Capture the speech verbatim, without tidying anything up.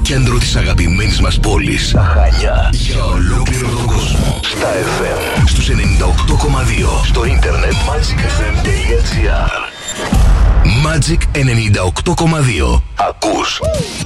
κέντρο της αγαπημένης μας πόλης, τα Χανιά, για ολόκληρο τον κόσμο. Στα εφ εμ, στους ενενήντα οκτώ κόμμα δύο, στο ίντερνετ magic f m dot g r. Magic ενενήντα οκτώ κόμμα δύο. Ακούς